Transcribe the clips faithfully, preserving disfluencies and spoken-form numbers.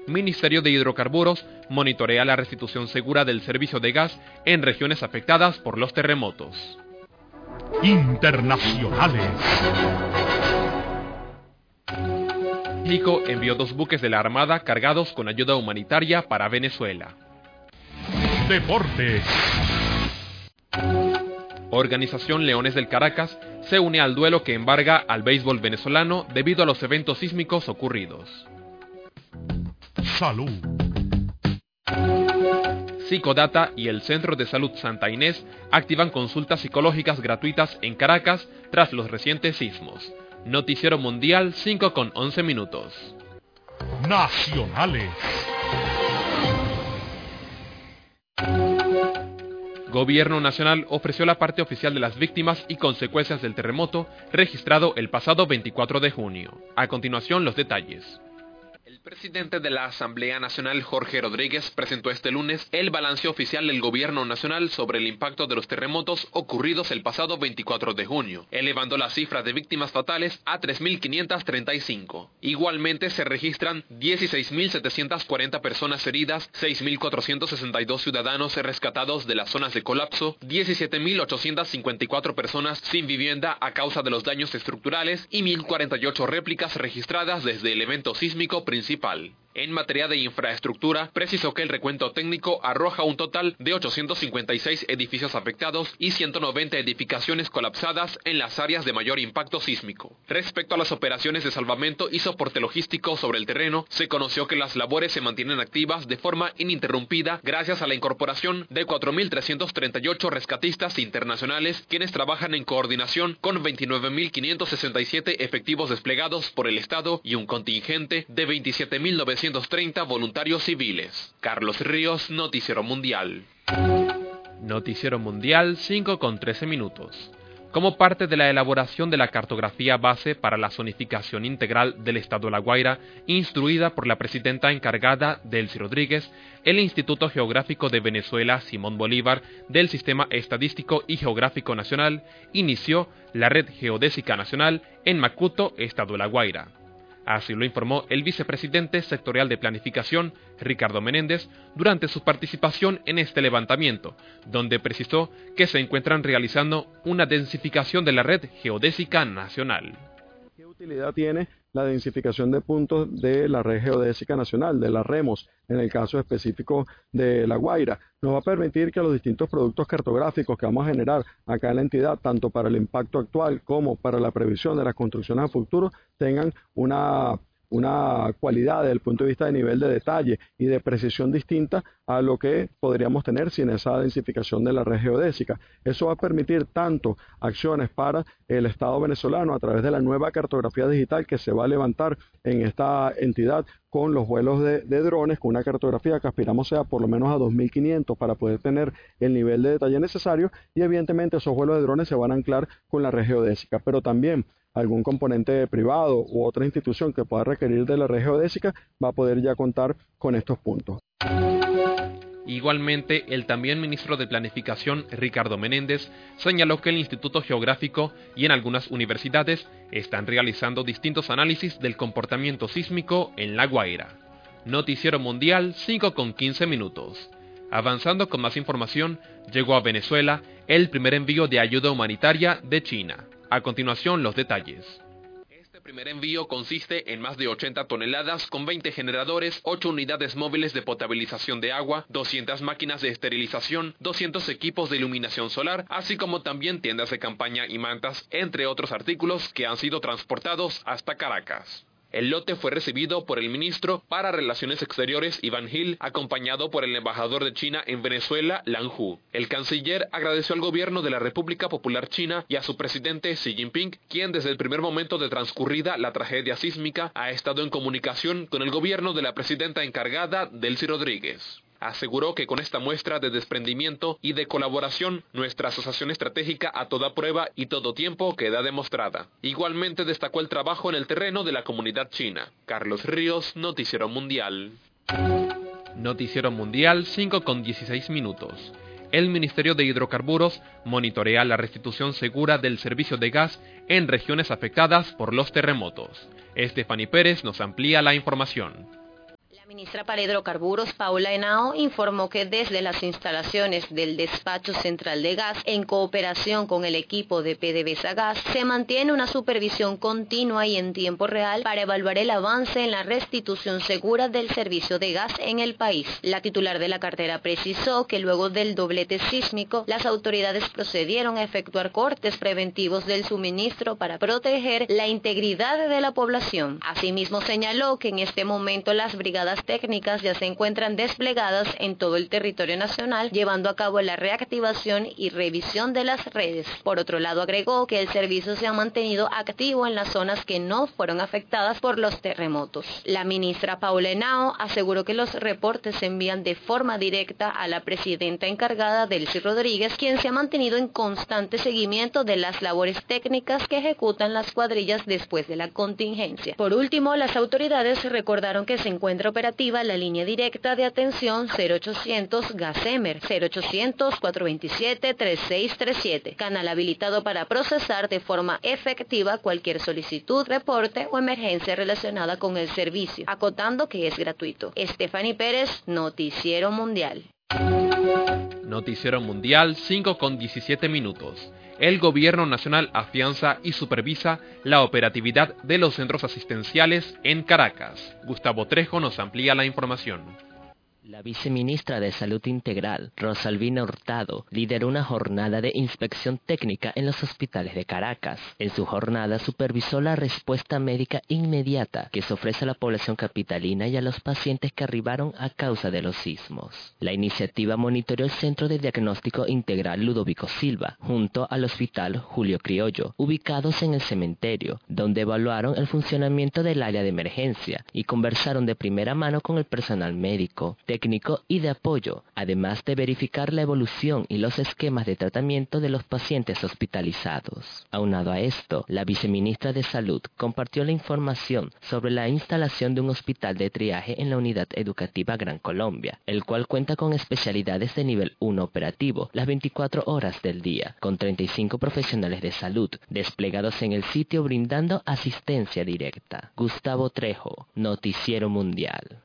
Ministerio de Hidrocarburos monitorea la restitución segura del servicio de gas en regiones afectadas por los terremotos. Internacionales. México envió dos buques de la Armada cargados con ayuda humanitaria para Venezuela. Deportes. Organización Leones del Caracas se une al duelo que embarga al béisbol venezolano debido a los eventos sísmicos ocurridos. Salud. Psicodata y el Centro de Salud Santa Inés activan consultas psicológicas gratuitas en Caracas tras los recientes sismos. Noticiero Mundial cinco con once minutos. Nacionales. Gobierno Nacional ofreció la parte oficial de las víctimas y consecuencias del terremoto registrado el pasado veinticuatro de junio. A continuación, los detalles. El presidente de la Asamblea Nacional, Jorge Rodríguez, presentó este lunes el balance oficial del Gobierno Nacional sobre el impacto de los terremotos ocurridos el pasado veinticuatro de junio, elevando la cifra de víctimas fatales a tres mil quinientas treinta y cinco. Igualmente se registran dieciséis mil setecientas cuarenta personas heridas, seis mil cuatrocientos sesenta y dos ciudadanos rescatados de las zonas de colapso, diecisiete mil ochocientas cincuenta y cuatro personas sin vivienda a causa de los daños estructurales y mil cuarenta y ocho réplicas registradas desde el evento sísmico principal. En materia de infraestructura, precisó que el recuento técnico arroja un total de ochocientos cincuenta y seis edificios afectados y ciento noventa edificaciones colapsadas en las áreas de mayor impacto sísmico. Respecto a las operaciones de salvamento y soporte logístico sobre el terreno, se conoció que las labores se mantienen activas de forma ininterrumpida gracias a la incorporación de cuatro mil trescientos treinta y ocho rescatistas internacionales, quienes trabajan en coordinación con veintinueve mil quinientos sesenta y siete efectivos desplegados por el Estado y un contingente de veintisiete mil novecientos treinta voluntarios civiles. Carlos Ríos, Noticiero Mundial. Noticiero Mundial cinco con trece minutos. Como parte de la elaboración de la cartografía base para la zonificación integral del Estado La Guaira, instruida por la presidenta encargada, Delcy Rodríguez, el Instituto Geográfico de Venezuela Simón Bolívar del Sistema Estadístico y Geográfico Nacional, inició la Red Geodésica Nacional en Macuto, Estado La Guaira. Así lo informó el vicepresidente sectorial de Planificación, Ricardo Menéndez, durante su participación en este levantamiento, donde precisó que se encuentran realizando una densificación de la red geodésica nacional. ¿Qué utilidad tiene la densificación de puntos de la red geodésica nacional, de la REMOS, en el caso específico de La Guaira? Nos va a permitir que los distintos productos cartográficos que vamos a generar acá en la entidad, tanto para el impacto actual como para la previsión de las construcciones a futuro, tengan una, una cualidad desde el punto de vista de nivel de detalle y de precisión distinta a lo que podríamos tener sin esa densificación de la red geodésica. Eso va a permitir tanto acciones para el Estado venezolano a través de la nueva cartografía digital que se va a levantar en esta entidad con los vuelos de, de drones, con una cartografía que aspiramos sea por lo menos a dos mil quinientos para poder tener el nivel de detalle necesario, y evidentemente esos vuelos de drones se van a anclar con la red geodésica, pero también algún componente privado u otra institución que pueda requerir de la red geodésica va a poder ya contar con estos puntos. Igualmente, el también ministro de Planificación, Ricardo Menéndez, señaló que el Instituto Geográfico y en algunas universidades están realizando distintos análisis del comportamiento sísmico en La Guaira. Noticiero Mundial cinco con quince minutos. Avanzando con más información, llegó a Venezuela el primer envío de ayuda humanitaria de China. A continuación, los detalles. El primer envío consiste en más de ochenta toneladas con veinte generadores, ocho unidades móviles de potabilización de agua, doscientas máquinas de esterilización, doscientos equipos de iluminación solar, así como también tiendas de campaña y mantas, entre otros artículos que han sido transportados hasta Caracas. El lote fue recibido por el ministro para Relaciones Exteriores, Iván Gil, acompañado por el embajador de China en Venezuela, Lan Hu. El canciller agradeció al gobierno de la República Popular China y a su presidente Xi Jinping, quien desde el primer momento de transcurrida la tragedia sísmica ha estado en comunicación con el gobierno de la presidenta encargada, Delcy Rodríguez. Aseguró que con esta muestra de desprendimiento y de colaboración, nuestra asociación estratégica a toda prueba y todo tiempo queda demostrada. Igualmente destacó el trabajo en el terreno de la comunidad china. Carlos Ríos, Noticiero Mundial. Noticiero Mundial cinco con dieciséis minutos. El Ministerio de Hidrocarburos monitorea la restitución segura del servicio de gas en regiones afectadas por los terremotos. Estefany Pérez nos amplía la información. La La ministra para Hidrocarburos, Paula Henao, informó que desde las instalaciones del Despacho Central de Gas, en cooperación con el equipo de PDVSA Gas, se mantiene una supervisión continua y en tiempo real para evaluar el avance en la restitución segura del servicio de gas en el país. La titular de la cartera precisó que luego del doblete sísmico, las autoridades procedieron a efectuar cortes preventivos del suministro para proteger la integridad de la población. Asimismo, señaló que en este momento las brigadas técnicas ya se encuentran desplegadas en todo el territorio nacional, llevando a cabo la reactivación y revisión de las redes. Por otro lado, agregó que el servicio se ha mantenido activo en las zonas que no fueron afectadas por los terremotos. La ministra Paula Henao aseguró que los reportes se envían de forma directa a la presidenta encargada, Delcy Rodríguez, quien se ha mantenido en constante seguimiento de las labores técnicas que ejecutan las cuadrillas después de la contingencia. Por último, las autoridades recordaron que se encuentra operativa la línea directa de atención cero ochocientos GASEMER, cero ochocientos, cuatrocientos veintisiete, treinta y seis treinta y siete, canal habilitado para procesar de forma efectiva cualquier solicitud, reporte o emergencia relacionada con el servicio, acotando que es gratuito. Stephanie Pérez, Noticiero Mundial. Noticiero Mundial, cinco con diecisiete minutos. El Gobierno Nacional afianza y supervisa la operatividad de los centros asistenciales en Caracas. Gustavo Trejo nos amplía la información. La viceministra de Salud Integral, Rosalvina Hurtado, lideró una jornada de inspección técnica en los hospitales de Caracas. En su jornada supervisó la respuesta médica inmediata que se ofrece a la población capitalina y a los pacientes que arribaron a causa de los sismos. La iniciativa monitoreó el Centro de Diagnóstico Integral Ludovico Silva, junto al Hospital Julio Criollo, ubicados en el cementerio, donde evaluaron el funcionamiento del área de emergencia y conversaron de primera mano con el personal médico, técnico y de apoyo, además de verificar la evolución y los esquemas de tratamiento de los pacientes hospitalizados. Aunado a esto, la viceministra de Salud compartió la información sobre la instalación de un hospital de triaje en la Unidad Educativa Gran Colombia, el cual cuenta con especialidades de nivel uno operativo las veinticuatro horas del día, con treinta y cinco profesionales de salud desplegados en el sitio brindando asistencia directa. Gustavo Trejo, Noticiero Mundial.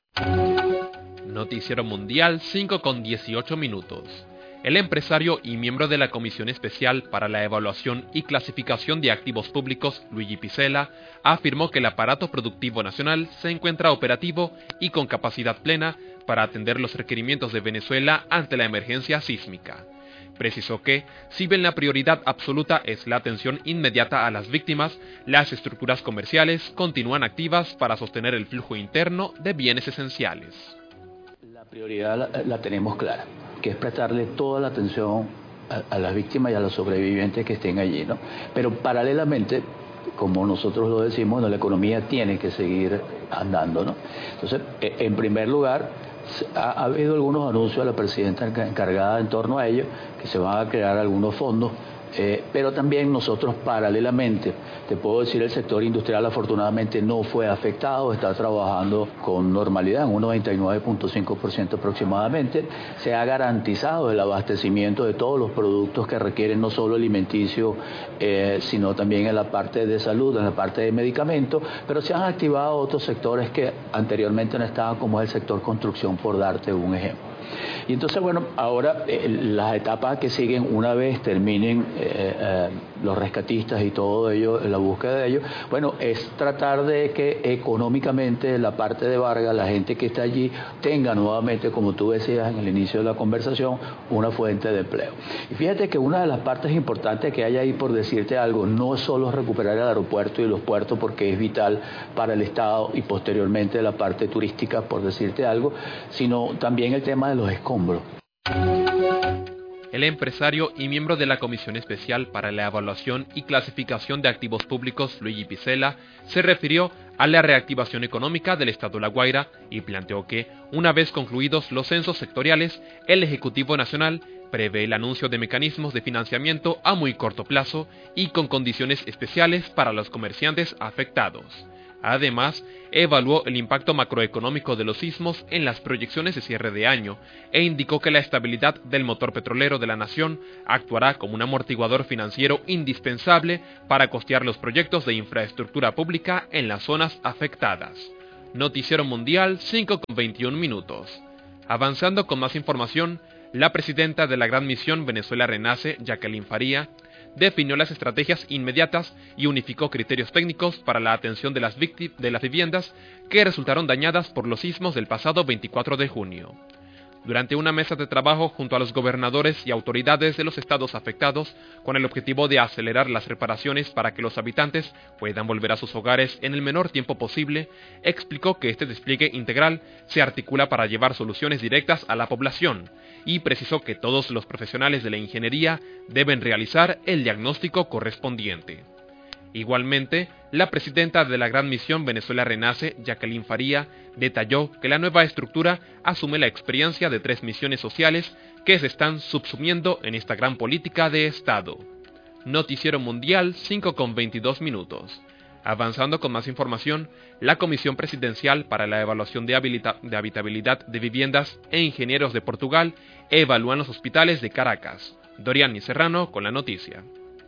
Noticiero Mundial, cinco con dieciocho minutos. El empresario y miembro de la Comisión Especial para la Evaluación y Clasificación de Activos Públicos, Luigi Picella, afirmó que el aparato productivo nacional se encuentra operativo y con capacidad plena para atender los requerimientos de Venezuela ante la emergencia sísmica. Precisó que, si bien la prioridad absoluta es la atención inmediata a las víctimas, las estructuras comerciales continúan activas para sostener el flujo interno de bienes esenciales. La prioridad la, la tenemos clara, que es prestarle toda la atención a, a las víctimas y a los sobrevivientes que estén allí, ¿no? Pero paralelamente, como nosotros lo decimos, ¿no?, la economía tiene que seguir andando, ¿no? Entonces, en primer lugar, ha, ha habido algunos anuncios a la presidenta encargada en torno a ello, que se van a crear algunos fondos. Eh, pero también nosotros paralelamente, te puedo decir, el sector industrial afortunadamente no fue afectado, está trabajando con normalidad en un noventa y nueve punto cinco por ciento aproximadamente. Se ha garantizado el abastecimiento de todos los productos que requieren no solo alimenticio, eh, sino también en la parte de salud, en la parte de medicamentos, pero se han activado otros sectores que anteriormente no estaban, como es el sector construcción, por darte un ejemplo. Y entonces, bueno, ahora eh, las etapas que siguen, una vez terminen eh, eh, los rescatistas y todo ello, la búsqueda de ellos, bueno, es tratar de que económicamente la parte de Vargas, la gente que está allí, tenga nuevamente, como tú decías en el inicio de la conversación, una fuente de empleo. Y fíjate que una de las partes importantes que hay ahí, por decirte algo, no es solo recuperar el aeropuerto y los puertos, porque es vital para el Estado, y posteriormente la parte turística, por decirte algo, sino también el tema de los escombros. El empresario y miembro de la Comisión Especial para la Evaluación y Clasificación de Activos Públicos, Luigi Picella, se refirió a la reactivación económica del Estado La Guaira y planteó que, una vez concluidos los censos sectoriales, el Ejecutivo Nacional prevé el anuncio de mecanismos de financiamiento a muy corto plazo y con condiciones especiales para los comerciantes afectados. Además, evaluó el impacto macroeconómico de los sismos en las proyecciones de cierre de año e indicó que la estabilidad del motor petrolero de la nación actuará como un amortiguador financiero indispensable para costear los proyectos de infraestructura pública en las zonas afectadas. Noticiero Mundial, cinco con veintiún minutos. Avanzando con más información, la presidenta de la Gran Misión Venezuela Renace, Jacqueline Faría, definió las estrategias inmediatas y unificó criterios técnicos para la atención de las, de las viviendas que resultaron dañadas por los sismos del pasado veinticuatro de junio. Durante una mesa de trabajo junto a los gobernadores y autoridades de los estados afectados, con el objetivo de acelerar las reparaciones para que los habitantes puedan volver a sus hogares en el menor tiempo posible, explicó que este despliegue integral se articula para llevar soluciones directas a la población, y precisó que todos los profesionales de la ingeniería deben realizar el diagnóstico correspondiente. Igualmente, la presidenta de la Gran Misión Venezuela Renace, Jacqueline Faría, detalló que la nueva estructura asume la experiencia de tres misiones sociales que se están subsumiendo en esta gran política de Estado. Noticiero Mundial, cinco con veintidós minutos. Avanzando con más información, la Comisión Presidencial para la Evaluación de, Habilita- de Habitabilidad de Viviendas e Ingenieros de Portugal evalúan los hospitales de Caracas. Doriani Serrano con la noticia.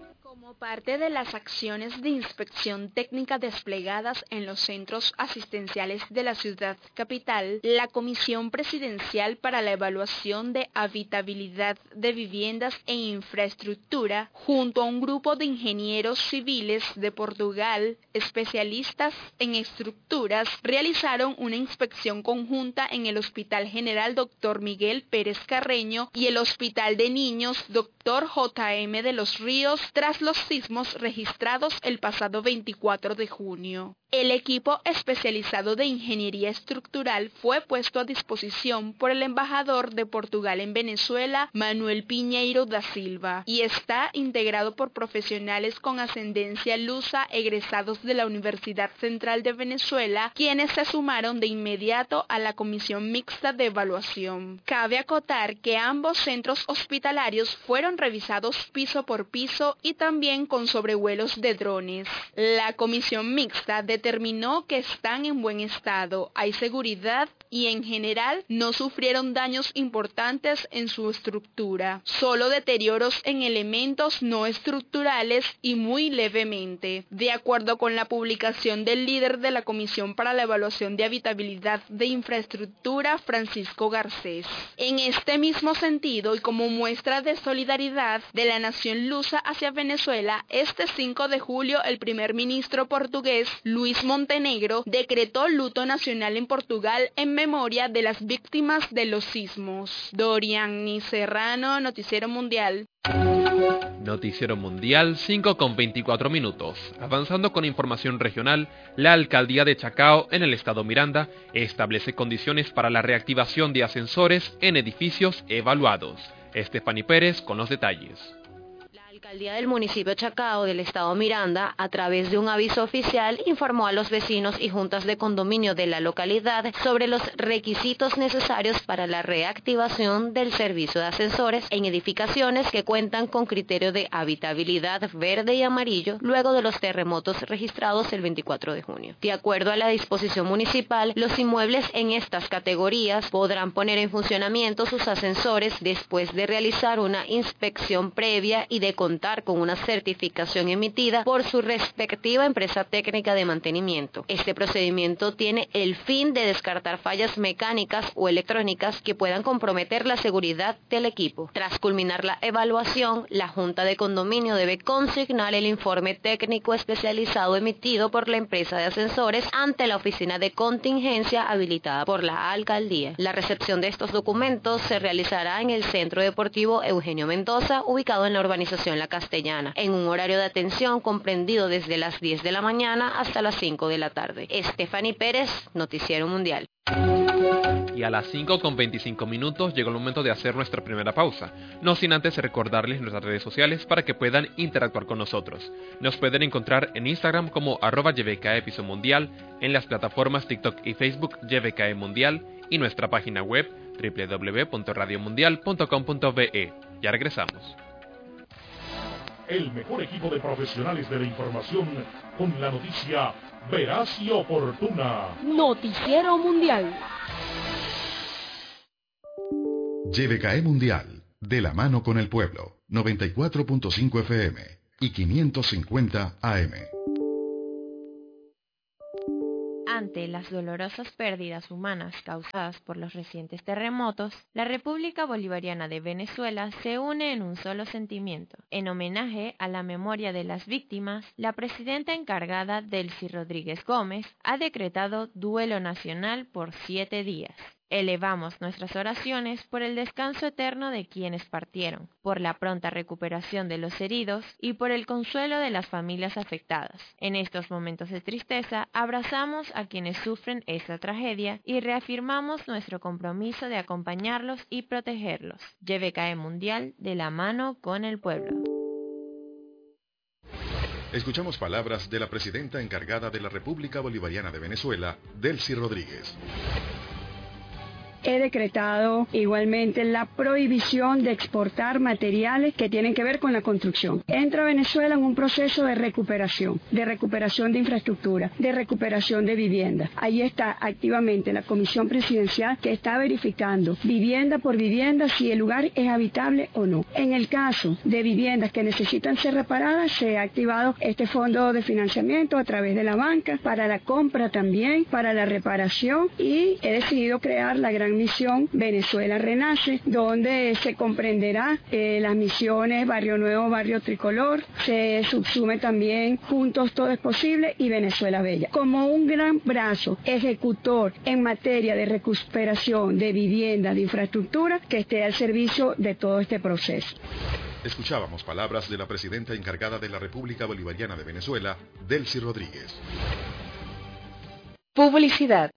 Parte de las acciones de inspección técnica desplegadas en los centros asistenciales de la ciudad capital, la Comisión Presidencial para la Evaluación de Habitabilidad de Viviendas e Infraestructura, junto a un grupo de ingenieros civiles de Portugal, especialistas en estructuras, realizaron una inspección conjunta en el Hospital General doctor Miguel Pérez Carreño y el Hospital de Niños doctor J M de los Ríos tras los sismos registrados el pasado veinticuatro de junio. El equipo especializado de ingeniería estructural fue puesto a disposición por el embajador de Portugal en Venezuela, Manuel Piñeiro da Silva, y está integrado por profesionales con ascendencia lusa egresados de la Universidad Central de Venezuela, quienes se sumaron de inmediato a la comisión mixta de evaluación. Cabe acotar que ambos centros hospitalarios fueron revisados piso por piso y también con sobrevuelos de drones. La comisión mixta determinó que están en buen estado, hay seguridad y en general no sufrieron daños importantes en su estructura, solo deterioros en elementos no estructurales y muy levemente, de acuerdo con la publicación del líder de la Comisión para la Evaluación de Habitabilidad de Infraestructura, Francisco Garcés. En este mismo sentido y como muestra de solidaridad de la nación lusa hacia Venezuela, este cinco de julio el primer ministro portugués, Luis Montenegro, decretó luto nacional en Portugal en memoria de las víctimas de los sismos. Doriani Serrano, Noticiero Mundial. Noticiero Mundial, cinco con veinticuatro minutos. Avanzando con información regional, la Alcaldía de Chacao, en el estado Miranda, establece condiciones para la reactivación de ascensores en edificios evaluados. Estefany Pérez con los detalles. La alcaldía del municipio Chacao del estado Miranda, a través de un aviso oficial, informó a los vecinos y juntas de condominio de la localidad sobre los requisitos necesarios para la reactivación del servicio de ascensores en edificaciones que cuentan con criterio de habitabilidad verde y amarillo luego de los terremotos registrados el veinticuatro de junio. De acuerdo a la disposición municipal, los inmuebles en estas categorías podrán poner en funcionamiento sus ascensores después de realizar una inspección previa y de contar con una certificación emitida por su respectiva empresa técnica de mantenimiento. Este procedimiento tiene el fin de descartar fallas mecánicas o electrónicas que puedan comprometer la seguridad del equipo. Tras culminar la evaluación, la Junta de Condominio debe consignar el informe técnico especializado emitido por la empresa de ascensores ante la oficina de contingencia habilitada por la alcaldía. La recepción de estos documentos se realizará en el Centro Deportivo Eugenio Mendoza, ubicado en la urbanización La Castellana, en un horario de atención comprendido desde las diez de la mañana hasta las cinco de la tarde. Estefany Pérez, Noticiero Mundial. Y a las cinco con veinticinco minutos llegó el momento de hacer nuestra primera pausa, no sin antes recordarles nuestras redes sociales para que puedan interactuar con nosotros. Nos pueden encontrar en Instagram como arroba Y V K E Piso Mundial, en las plataformas TikTok y Facebook Y V K E Mundial y nuestra página web doble u doble u doble u punto radio mundial punto com punto be e. Ya regresamos. El mejor equipo de profesionales de la información con la noticia veraz y oportuna. Noticiero Mundial. Y V K E Mundial, de la mano con el pueblo, noventa y cuatro punto cinco F M y quinientos cincuenta A M. Ante las dolorosas pérdidas humanas causadas por los recientes terremotos, la República Bolivariana de Venezuela se une en un solo sentimiento. En homenaje a la memoria de las víctimas, la presidenta encargada, Delcy Rodríguez Gómez, ha decretado duelo nacional por siete días. Elevamos nuestras oraciones por el descanso eterno de quienes partieron, por la pronta recuperación de los heridos y por el consuelo de las familias afectadas. En estos momentos de tristeza, abrazamos a quienes sufren esta tragedia y reafirmamos nuestro compromiso de acompañarlos y protegerlos. Y V K E Mundial, de la mano con el pueblo. Escuchamos palabras de la presidenta encargada de la República Bolivariana de Venezuela, Delcy Rodríguez. He decretado igualmente la prohibición de exportar materiales que tienen que ver con la construcción. Entra Venezuela en un proceso de recuperación, de recuperación de infraestructura, de recuperación de vivienda. Ahí está activamente la Comisión Presidencial que está verificando vivienda por vivienda si el lugar es habitable o no. En el caso de viviendas que necesitan ser reparadas, se ha activado este fondo de financiamiento a través de la banca para la compra también, para la reparación, y he decidido crear la gran misión Venezuela Renace, donde se comprenderá eh, las misiones Barrio Nuevo, Barrio Tricolor, se subsume también Juntos Todo es Posible y Venezuela Bella, como un gran brazo ejecutor en materia de recuperación de vivienda, de infraestructura, que esté al servicio de todo este proceso. Escuchábamos palabras de la presidenta encargada de la República Bolivariana de Venezuela, Delcy Rodríguez. Publicidad.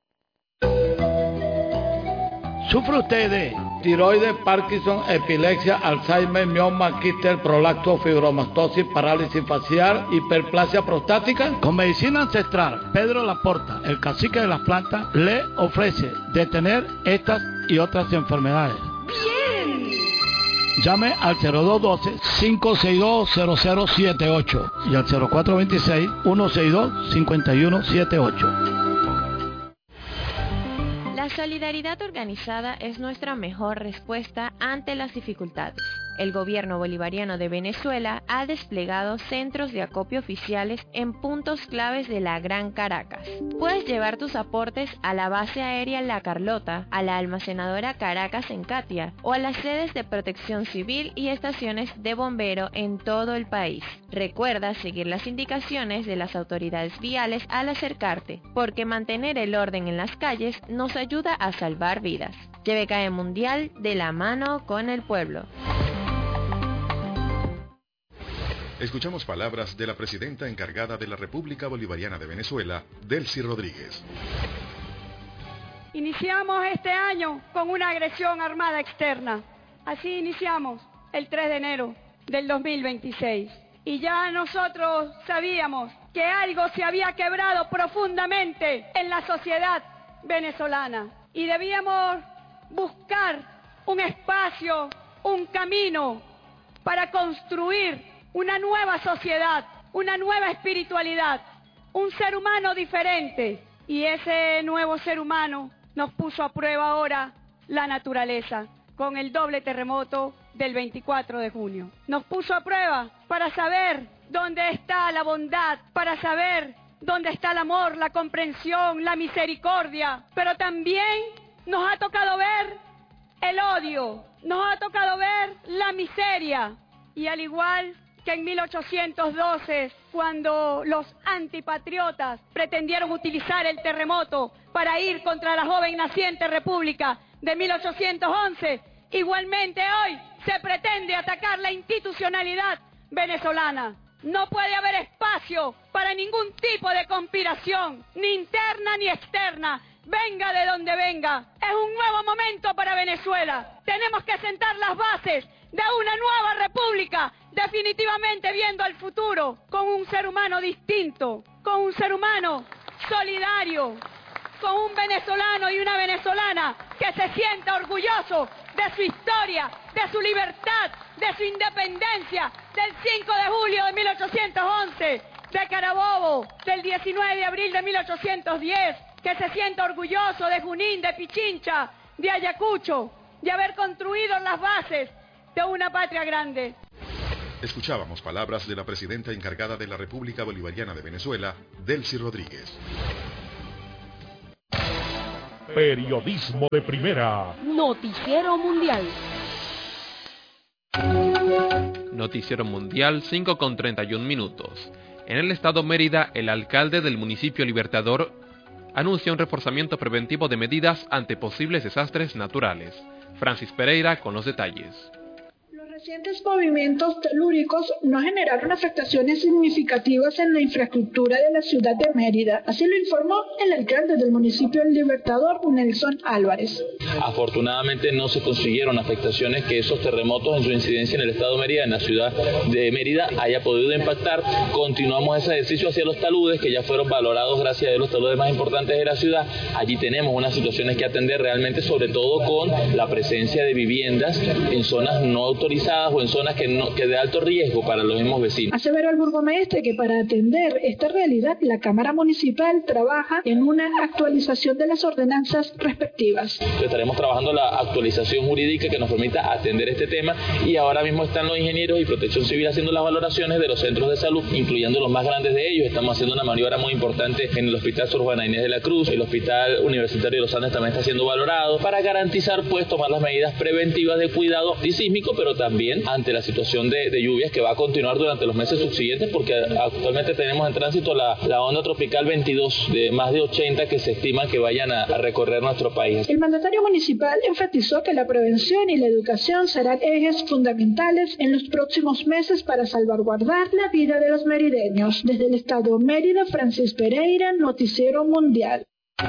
¿Sufre usted de tiroides, Parkinson, epilepsia, Alzheimer, mioma, quiste, prolacto, fibromastosis, parálisis facial, hiperplasia prostática? Con medicina ancestral, Pedro Laporta, el cacique de las plantas, le ofrece detener estas y otras enfermedades. ¡Bien! Llame al cero dos uno dos, cinco seis dos, cero cero siete ocho y al cero cuatro dos seis, uno seis dos, cinco uno siete ocho. La solidaridad organizada es nuestra mejor respuesta ante las dificultades. El gobierno bolivariano de Venezuela ha desplegado centros de acopio oficiales en puntos claves de la Gran Caracas. Puedes llevar tus aportes a la base aérea La Carlota, a la almacenadora Caracas en Catia o a las sedes de protección civil y estaciones de bombero en todo el país. Recuerda seguir las indicaciones de las autoridades viales al acercarte, porque mantener el orden en las calles nos ayuda a salvar vidas. Y V K E Mundial, de la mano con el pueblo. Escuchamos palabras de la presidenta encargada de la República Bolivariana de Venezuela, Delcy Rodríguez. Iniciamos este año con una agresión armada externa. Así iniciamos el tres de enero del dos mil veintiséis. Y ya nosotros sabíamos que algo se había quebrado profundamente en la sociedad venezolana. Y debíamos buscar un espacio, un camino para construir una nueva sociedad, una nueva espiritualidad, un ser humano diferente. Y ese nuevo ser humano nos puso a prueba ahora la naturaleza, con el doble terremoto del veinticuatro de junio. Nos puso a prueba para saber dónde está la bondad, para saber dónde está el amor, la comprensión, la misericordia. Pero también nos ha tocado ver el odio, nos ha tocado ver la miseria. Y al igual que en mil ochocientos doce, cuando los antipatriotas pretendieron utilizar el terremoto para ir contra la joven naciente República de mil ochocientos once, igualmente hoy se pretende atacar la institucionalidad venezolana. No puede haber espacio para ningún tipo de conspiración, ni interna ni externa. Venga de donde venga, es un nuevo momento para Venezuela. Tenemos que sentar las bases de una nueva república, definitivamente viendo al futuro con un ser humano distinto, con un ser humano solidario, con un venezolano y una venezolana que se sienta orgulloso de su historia, de su libertad, de su independencia, del cinco de julio de mil ochocientos once, de Carabobo, del diecinueve de abril de mil ochocientos diez, que se sienta orgulloso de Junín, de Pichincha, de Ayacucho, de haber construido las bases de una patria grande. Escuchábamos palabras de la presidenta encargada de la República Bolivariana de Venezuela, Delcy Rodríguez. Periodismo de primera. Noticiero Mundial. Noticiero Mundial, cinco con treinta y un minutos. En el estado Mérida, el alcalde del municipio Libertador anuncia un reforzamiento preventivo de medidas ante posibles desastres naturales. Francis Pereira con los detalles. Los recientes movimientos telúricos no generaron afectaciones significativas en la infraestructura de la ciudad de Mérida. Así lo informó el alcalde del municipio El Libertador, Nelson Álvarez. Afortunadamente no se consiguieron afectaciones que esos terremotos en su incidencia en el estado de Mérida, en la ciudad de Mérida, haya podido impactar. Continuamos ese ejercicio hacia los taludes, que ya fueron valorados gracias a los taludes más importantes de la ciudad. Allí tenemos unas situaciones que atender realmente, sobre todo con la presencia de viviendas en zonas no autorizadas o en zonas que, no, que de alto riesgo para los mismos vecinos. Aseveró el burgomaestre que para atender esta realidad la Cámara Municipal trabaja en una actualización de las ordenanzas respectivas. Estaremos trabajando la actualización jurídica que nos permita atender este tema, y ahora mismo están los ingenieros y Protección Civil haciendo las valoraciones de los centros de salud, incluyendo los más grandes de ellos. Estamos haciendo una maniobra muy importante en el Hospital Sor Juana Inés de la Cruz, el Hospital Universitario de los Andes también está siendo valorado para garantizar, pues, tomar las medidas preventivas de cuidado antisísmico, pero también ante la situación de, de lluvias que va a continuar durante los meses subsiguientes, porque actualmente tenemos en tránsito la, la onda tropical veintidós de más de ochenta que se estima que vayan a, a recorrer nuestro país. El mandatario municipal enfatizó que la prevención y la educación serán ejes fundamentales en los próximos meses para salvaguardar la vida de los merideños. Desde el estado Mérida, Francis Pereira, Noticiero Mundial.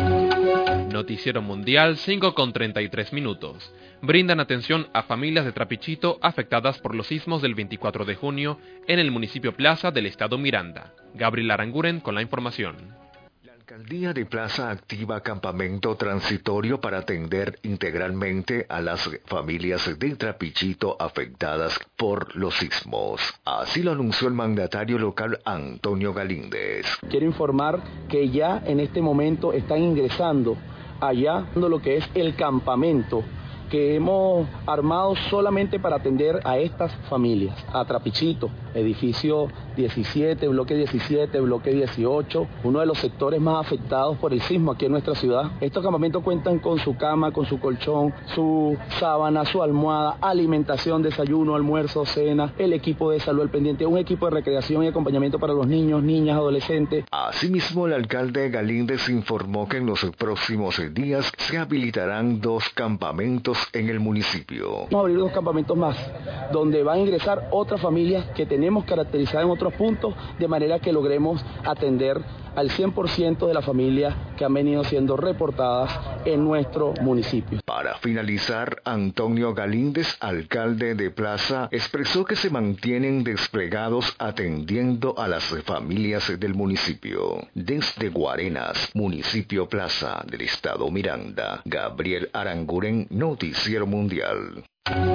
Noticiero Mundial, cinco con treinta y tres minutos. Brindan atención a familias de Trapichito afectadas por los sismos del veinticuatro de junio en el municipio Plaza del estado Miranda. Gabriel Aranguren con la información. La Alcaldía de Plaza activa campamento transitorio para atender integralmente a las familias de Trapichito afectadas por los sismos. Así lo anunció el mandatario local Antonio Galíndez. Quiero informar que ya en este momento están ingresando allá lo que es el campamento que hemos armado solamente para atender a estas familias, a Trapichito, edificio diecisiete, bloque diecisiete, bloque dieciocho, uno de los sectores más afectados por el sismo aquí en nuestra ciudad. Estos campamentos cuentan con su cama, con su colchón, su sábana, su almohada, alimentación, desayuno, almuerzo, cena, el equipo de salud al pendiente, un equipo de recreación y acompañamiento para los niños, niñas, adolescentes. Asimismo, el alcalde Galíndez informó que en los próximos días se habilitarán dos campamentos en el municipio. Vamos a abrir dos campamentos más, donde van a ingresar otras familias que tenemos caracterizadas en otros puntos, de manera que logremos atender al cien por ciento de las familias que han venido siendo reportadas en nuestro municipio. Para finalizar, Antonio Galíndez, alcalde de Plaza, expresó que se mantienen desplegados atendiendo a las familias del municipio. Desde Guarenas, municipio Plaza del estado Miranda, Gabriel Aranguren, Noticiero Mundial.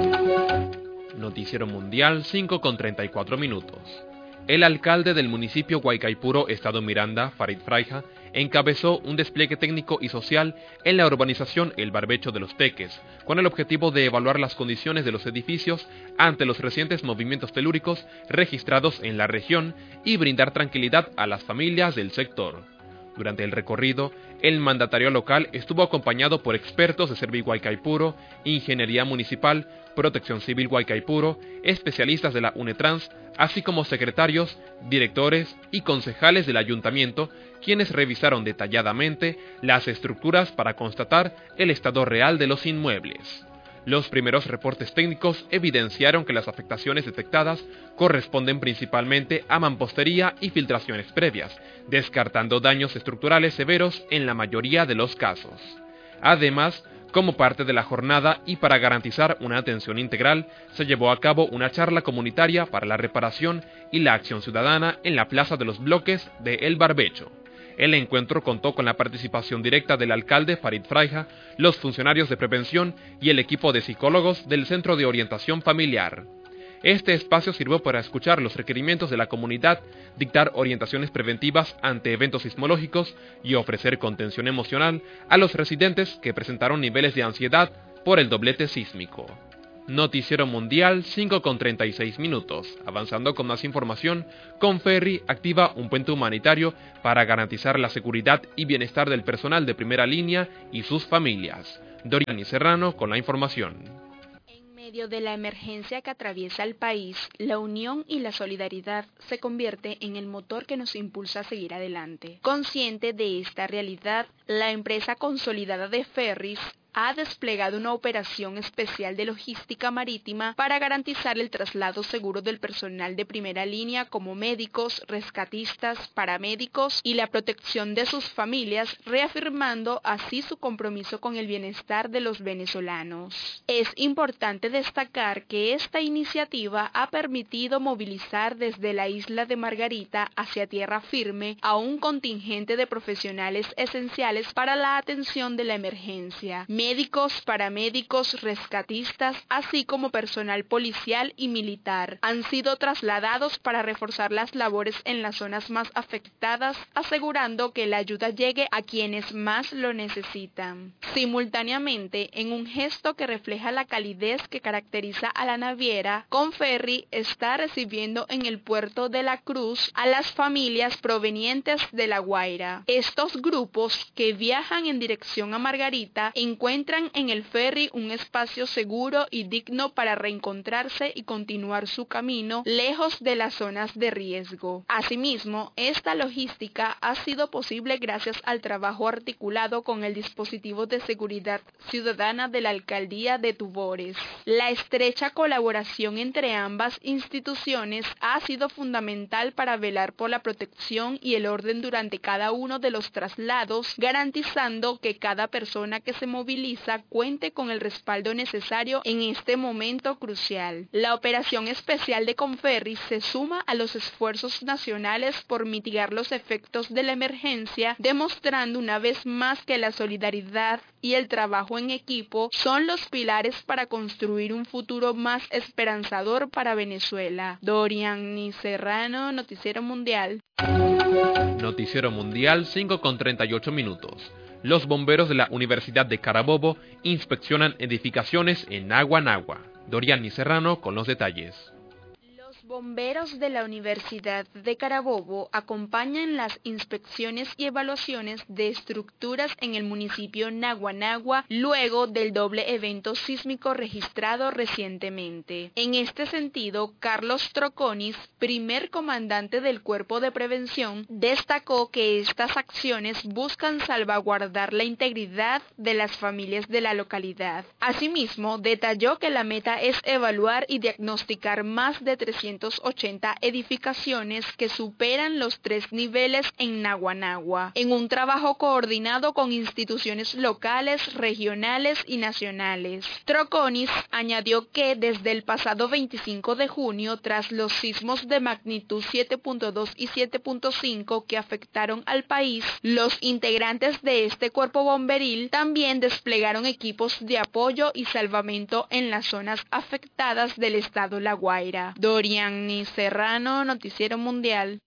Noticiero Mundial, cinco con treinta y cuatro minutos. El alcalde del municipio Guaycaipuro, estado Miranda, Farid Fraija, encabezó un despliegue técnico y social en la urbanización El Barbecho de los Teques, con el objetivo de evaluar las condiciones de los edificios ante los recientes movimientos telúricos registrados en la región y brindar tranquilidad a las familias del sector. Durante el recorrido, el mandatario local estuvo acompañado por expertos de Servi Guaycaipuro, Ingeniería Municipal, Protección Civil Guaycaipuro, especialistas de la UNETRANS, así como secretarios, directores y concejales del ayuntamiento, quienes revisaron detalladamente las estructuras para constatar el estado real de los inmuebles. Los primeros reportes técnicos evidenciaron que las afectaciones detectadas corresponden principalmente a mampostería y filtraciones previas, descartando daños estructurales severos en la mayoría de los casos. Además, como parte de la jornada y para garantizar una atención integral, se llevó a cabo una charla comunitaria para la reparación y la acción ciudadana en la Plaza de los Bloques de El Barbecho. El encuentro contó con la participación directa del alcalde Farid Fraija, los funcionarios de prevención y el equipo de psicólogos del Centro de Orientación Familiar. Este espacio sirvió para escuchar los requerimientos de la comunidad, dictar orientaciones preventivas ante eventos sismológicos y ofrecer contención emocional a los residentes que presentaron niveles de ansiedad por el doblete sísmico. Noticiero Mundial cinco con treinta y seis minutos. Avanzando con más información, Conferri activa un puente humanitario para garantizar la seguridad y bienestar del personal de primera línea y sus familias. Doriani Serrano con la información. En medio de la emergencia que atraviesa el país, la unión y la solidaridad se convierte en el motor que nos impulsa a seguir adelante. Consciente de esta realidad, la empresa consolidada de ferries ha desplegado una operación especial de logística marítima para garantizar el traslado seguro del personal de primera línea como médicos, rescatistas, paramédicos y la protección de sus familias, reafirmando así su compromiso con el bienestar de los venezolanos. Es importante destacar que esta iniciativa ha permitido movilizar desde la isla de Margarita hacia tierra firme a un contingente de profesionales esenciales para la atención de la emergencia. Médicos, paramédicos, rescatistas, así como personal policial y militar, han sido trasladados para reforzar las labores en las zonas más afectadas, asegurando que la ayuda llegue a quienes más lo necesitan. Simultáneamente, en un gesto que refleja la calidez que caracteriza a la naviera, Conferri está recibiendo en el puerto de La Cruz a las familias provenientes de La Guaira. Estos grupos que viajan en dirección a Margarita encuentran encuentran en el ferry un espacio seguro y digno para reencontrarse y continuar su camino lejos de las zonas de riesgo. Asimismo, esta logística ha sido posible gracias al trabajo articulado con el dispositivo de seguridad ciudadana de la Alcaldía de Tubores. La estrecha colaboración entre ambas instituciones ha sido fundamental para velar por la protección y el orden durante cada uno de los traslados, garantizando que cada persona que se moviliza cuente con el respaldo necesario en este momento crucial. La operación especial de Conferri se suma a los esfuerzos nacionales por mitigar los efectos de la emergencia, demostrando una vez más que la solidaridad y el trabajo en equipo son los pilares para construir un futuro más esperanzador para Venezuela. Doriani Serrano, Noticiero Mundial. Noticiero Mundial cinco con treinta y ocho minutos. Los bomberos de la Universidad de Carabobo inspeccionan edificaciones en Naguanagua. Doriani Serrano con los detalles. Los bomberos de la Universidad de Carabobo acompañan las inspecciones y evaluaciones de estructuras en el municipio Naguanagua luego del doble evento sísmico registrado recientemente. En este sentido, Carlos Troconis, primer comandante del Cuerpo de Prevención, destacó que estas acciones buscan salvaguardar la integridad de las familias de la localidad. Asimismo, detalló que la meta es evaluar y diagnosticar más de trescientas ochenta edificaciones que superan los tres niveles en Naguanagua, en un trabajo coordinado con instituciones locales, regionales y nacionales. Troconis añadió que desde el pasado veinticinco de junio, tras los sismos de magnitud siete punto dos y siete punto cinco que afectaron al país, los integrantes de este cuerpo bomberil también desplegaron equipos de apoyo y salvamento en las zonas afectadas del estado La Guaira. Doriani Serrano, Noticiero Mundial.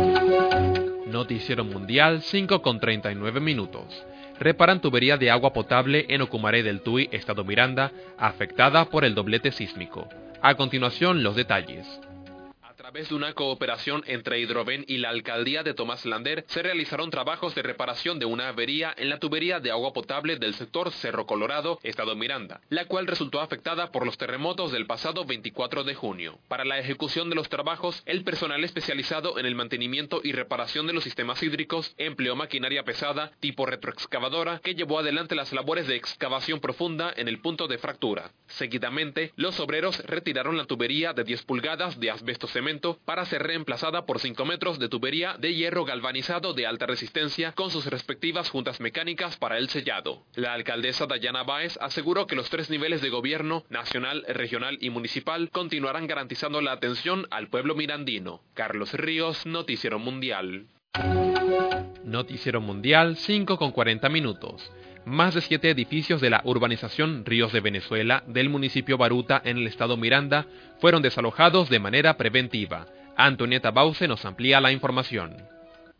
Noticiero Mundial cinco con treinta y nueve minutos. Reparan tubería de agua potable en Ocumaré del Tuy, estado Miranda, afectada por el doblete sísmico. A continuación, los detalles. A través de una cooperación entre Hidroven y la Alcaldía de Tomás Lander, se realizaron trabajos de reparación de una avería en la tubería de agua potable del sector Cerro Colorado, estado Miranda, la cual resultó afectada por los terremotos del pasado veinticuatro de junio. Para la ejecución de los trabajos, el personal especializado en el mantenimiento y reparación de los sistemas hídricos empleó maquinaria pesada tipo retroexcavadora que llevó adelante las labores de excavación profunda en el punto de fractura. Seguidamente, los obreros retiraron la tubería de diez pulgadas de asbesto cemento para ser reemplazada por cinco metros de tubería de hierro galvanizado de alta resistencia con sus respectivas juntas mecánicas para el sellado. La alcaldesa Dayana Báez aseguró que los tres niveles de gobierno, nacional, regional y municipal, continuarán garantizando la atención al pueblo mirandino. Carlos Ríos, Noticiero Mundial. Noticiero Mundial cinco con cuarenta minutos. Más de siete edificios de la urbanización Ríos de Venezuela del municipio Baruta en el estado Miranda fueron desalojados de manera preventiva. Antonieta Bauce nos amplía la información.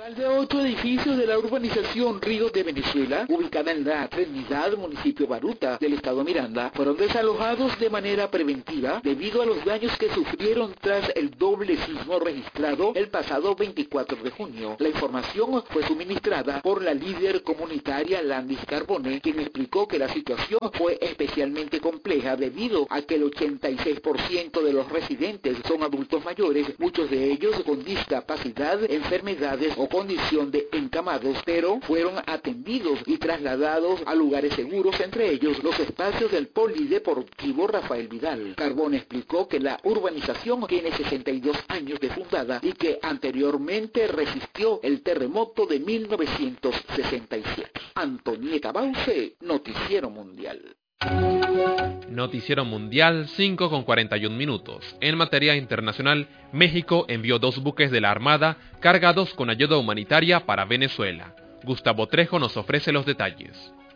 Más de ocho edificios de la urbanización Río de Venezuela, ubicada en la Trinidad, municipio Baruta del estado Miranda, fueron desalojados de manera preventiva debido a los daños que sufrieron tras el doble sismo registrado el pasado veinticuatro de junio. La información fue suministrada por la líder comunitaria Landis Carbone, quien explicó que la situación fue especialmente compleja debido a que el ochenta y seis por ciento de los residentes son adultos mayores, muchos de ellos con discapacidad, enfermedades o condición de encamados, pero fueron atendidos y trasladados a lugares seguros, entre ellos los espacios del Polideportivo Rafael Vidal. Carbone explicó que la urbanización tiene sesenta y dos años de fundada y que anteriormente resistió el terremoto de mil novecientos sesenta y siete. Antonieta Bauce, Noticiero Mundial. Noticiero Mundial, cinco con cuarenta y un minutos. En materia internacional, México envió dos buques de la Armada cargados con ayuda humanitaria para Venezuela. Gustavo Trejo nos ofrece los detalles.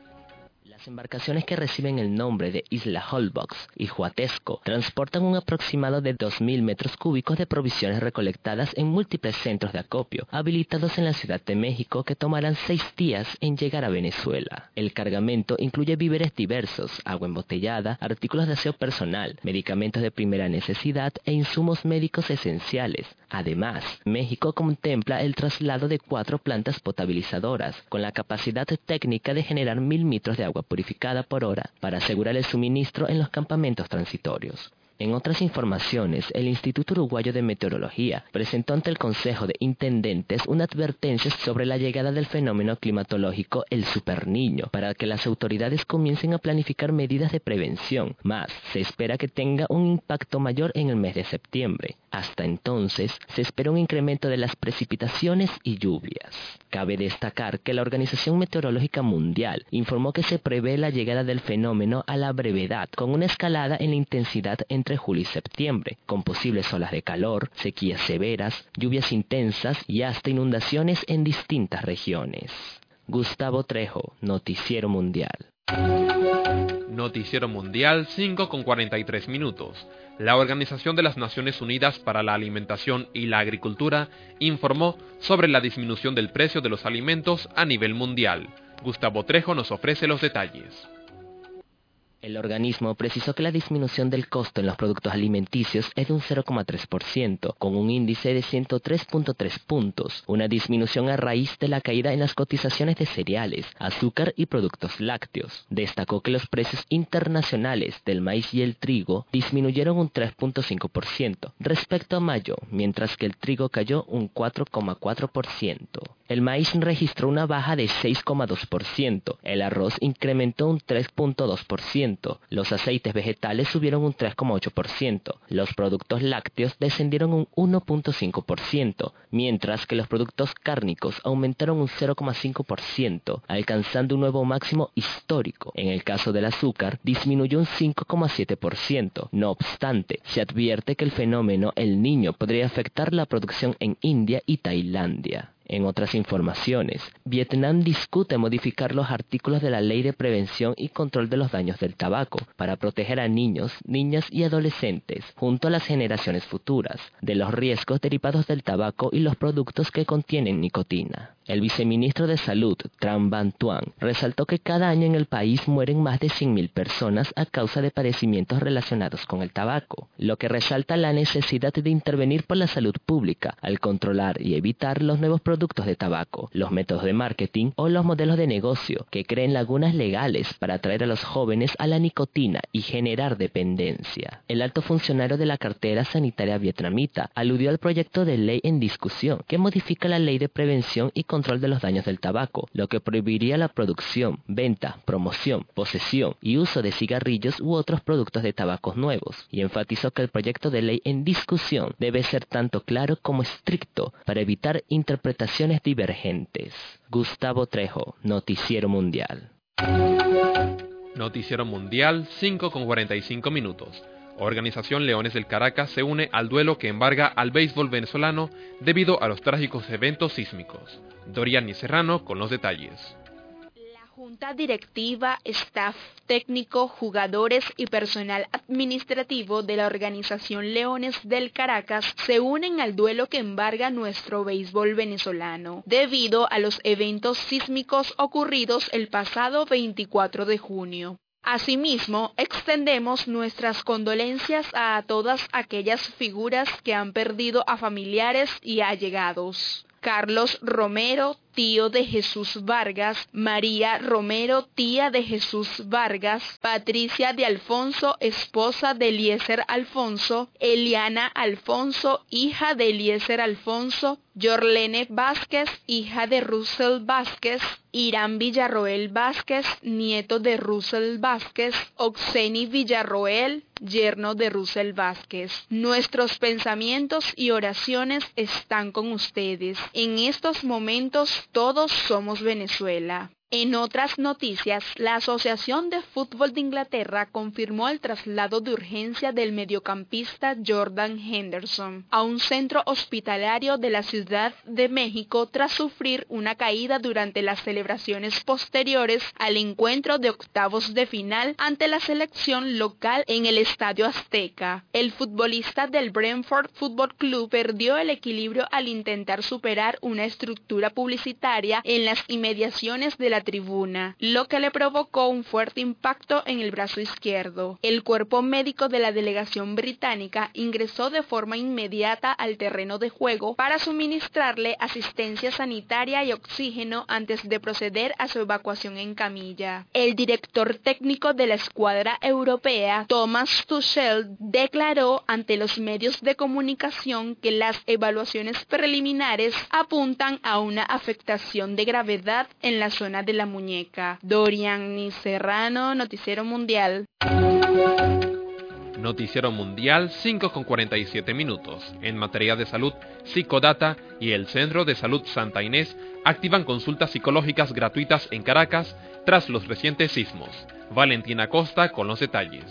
Las embarcaciones que reciben el nombre de Isla Holbox y Huatesco transportan un aproximado de dos mil metros cúbicos de provisiones recolectadas en múltiples centros de acopio habilitados en la Ciudad de México que tomarán seis días en llegar a Venezuela. El cargamento incluye víveres diversos, agua embotellada, artículos de aseo personal, medicamentos de primera necesidad e insumos médicos esenciales. Además, México contempla el traslado de cuatro plantas potabilizadoras con la capacidad técnica de generar mil litros de agua purificada por hora para asegurar el suministro en los campamentos transitorios. En otras informaciones, el Instituto Uruguayo de Meteorología presentó ante el Consejo de Intendentes una advertencia sobre la llegada del fenómeno climatológico El Superniño para que las autoridades comiencen a planificar medidas de prevención, más se espera que tenga un impacto mayor en el mes de septiembre. Hasta entonces, se espera un incremento de las precipitaciones y lluvias. Cabe destacar que la Organización Meteorológica Mundial informó que se prevé la llegada del fenómeno a la brevedad, con una escalada en la intensidad entre julio y septiembre, con posibles olas de calor, sequías severas, lluvias intensas y hasta inundaciones en distintas regiones. Gustavo Trejo, Noticiero Mundial. Noticiero Mundial, cinco con cuarenta y tres minutos. La Organización de las Naciones Unidas para la Alimentación y la Agricultura informó sobre la disminución del precio de los alimentos a nivel mundial. Gustavo Trejo nos ofrece los detalles. El organismo precisó que la disminución del costo en los productos alimenticios es de un cero coma tres por ciento, con un índice de ciento tres punto tres puntos, una disminución a raíz de la caída en las cotizaciones de cereales, azúcar y productos lácteos. Destacó que los precios internacionales del maíz y el trigo disminuyeron un tres punto cinco por ciento respecto a mayo, mientras que el trigo cayó un cuatro coma cuatro por ciento. El maíz registró una baja de seis coma dos por ciento, el arroz incrementó un tres punto dos por ciento, los aceites vegetales subieron un tres coma ocho por ciento, los productos lácteos descendieron un uno punto cinco por ciento, mientras que los productos cárnicos aumentaron un cero coma cinco por ciento, alcanzando un nuevo máximo histórico. En el caso del azúcar, disminuyó un cinco coma siete por ciento. No obstante, se advierte que el fenómeno El Niño podría afectar la producción en India y Tailandia. En otras informaciones, Vietnam discute modificar los artículos de la Ley de Prevención y Control de los Daños del Tabaco para proteger a niños, niñas y adolescentes, junto a las generaciones futuras, de los riesgos derivados del tabaco y los productos que contienen nicotina. El viceministro de Salud, Tran Van Tuan, resaltó que cada año en el país mueren más de cien mil personas a causa de padecimientos relacionados con el tabaco, lo que resalta la necesidad de intervenir por la salud pública al controlar y evitar los nuevos productos de tabaco, los métodos de marketing o los modelos de negocio que creen lagunas legales para atraer a los jóvenes a la nicotina y generar dependencia. El alto funcionario de la cartera sanitaria vietnamita aludió al proyecto de ley en discusión que modifica la Ley de Prevención y Control de los Daños del Tabaco, lo que prohibiría la producción, venta, promoción, posesión y uso de cigarrillos u otros productos de tabacos nuevos, y enfatizó que el proyecto de ley en discusión debe ser tanto claro como estricto para evitar interpretaciones divergentes. Gustavo Trejo, Noticiero Mundial. Noticiero Mundial, cinco con cuarenta y cinco minutos. Organización Leones del Caracas se une al duelo que embarga al béisbol venezolano debido a los trágicos eventos sísmicos. Doriani Serrano con los detalles. La Junta directiva, staff técnico, jugadores y personal administrativo de la organización Leones del Caracas se unen al duelo que embarga nuestro béisbol venezolano, debido a los eventos sísmicos ocurridos el pasado veinticuatro de junio. Asimismo, extendemos nuestras condolencias a todas aquellas figuras que han perdido a familiares y allegados. Carlos Romero, tío de Jesús Vargas, María Romero, tía de Jesús Vargas, Patricia de Alfonso, esposa de Eliezer Alfonso, Eliana Alfonso, hija de Eliezer Alfonso, Yorlene Vázquez, hija de Russell Vázquez, Irán Villarroel Vázquez, nieto de Russell Vázquez, Oxeni Villarroel, yerno de Russell Vázquez. Nuestros pensamientos y oraciones están con ustedes. En estos momentos todos somos Venezuela. En otras noticias, la Asociación de Fútbol de Inglaterra confirmó el traslado de urgencia del mediocampista Jordan Henderson a un centro hospitalario de la Ciudad de México tras sufrir una caída durante las celebraciones posteriores al encuentro de octavos de final ante la selección local en el Estadio Azteca. El futbolista del Brentford Football Club perdió el equilibrio al intentar superar una estructura publicitaria en las inmediaciones de la tribuna, lo que le provocó un fuerte impacto en el brazo izquierdo. El cuerpo médico de la delegación británica ingresó de forma inmediata al terreno de juego para suministrarle asistencia sanitaria y oxígeno antes de proceder a su evacuación en camilla. El director técnico de la escuadra europea, Thomas Tuchel, declaró ante los medios de comunicación que las evaluaciones preliminares apuntan a una afectación de gravedad en la zona de la muñeca. Dorian Serrano, Noticiero Mundial. Noticiero Mundial, cinco con cuarenta y siete minutos. En materia de salud, Psicodata y el Centro de Salud Santa Inés activan consultas psicológicas gratuitas en Caracas tras los recientes sismos. Valentina Costa con los detalles.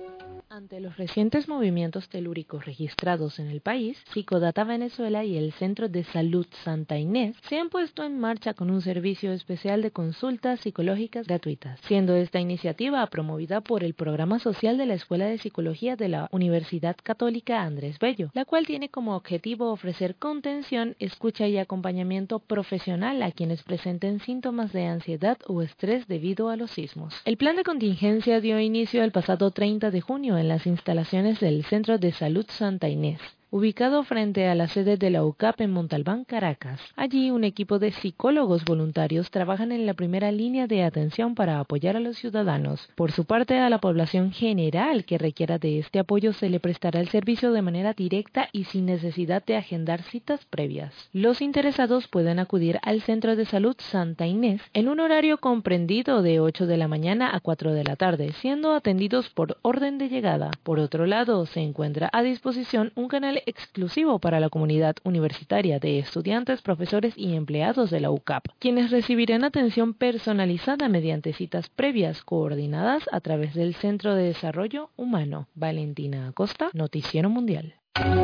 Ante los recientes movimientos telúricos registrados en el país, Psicodata Venezuela y el Centro de Salud Santa Inés se han puesto en marcha con un servicio especial de consultas psicológicas gratuitas, siendo esta iniciativa promovida por el Programa Social de la Escuela de Psicología de la Universidad Católica Andrés Bello, la cual tiene como objetivo ofrecer contención, escucha y acompañamiento profesional a quienes presenten síntomas de ansiedad o estrés debido a los sismos. El plan de contingencia dio inicio el pasado treinta de junio en las instalaciones del Centro de Salud Santa Inés, ubicado frente a la sede de la U C A P en Montalbán, Caracas. Allí, un equipo de psicólogos voluntarios trabajan en la primera línea de atención para apoyar a los ciudadanos. Por su parte, a la población general que requiera de este apoyo se le prestará el servicio de manera directa y sin necesidad de agendar citas previas. Los interesados pueden acudir al Centro de Salud Santa Inés en un horario comprendido de ocho de la mañana a cuatro de la tarde, siendo atendidos por orden de llegada. Por otro lado, se encuentra a disposición un canal exclusivo para la comunidad universitaria de estudiantes, profesores y empleados de la U C A P, quienes recibirán atención personalizada mediante citas previas coordinadas a través del Centro de Desarrollo Humano. Valentina Acosta, Noticiero Mundial.